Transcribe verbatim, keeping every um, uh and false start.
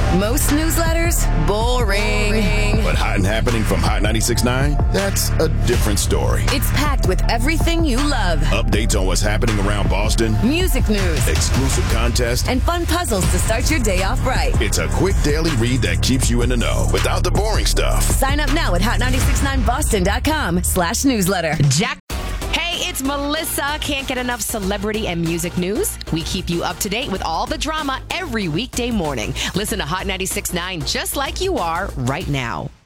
Most newsletters, boring. But Hot and Happening from Hot ninety-six point nine? That's a different story. It's packed with everything you love. Updates on what's happening around Boston. Music news. Exclusive contests. And fun puzzles to start your day off right. It's a quick daily read that keeps you in the know without the boring stuff. Sign up now at hot nine six nine boston dot com slash newsletter. Jack. Hey, it's Melissa. Can't get enough celebrity and music news? We keep you up to date with all the drama every weekday morning. Listen to Hot ninety-six point nine just like you are right now.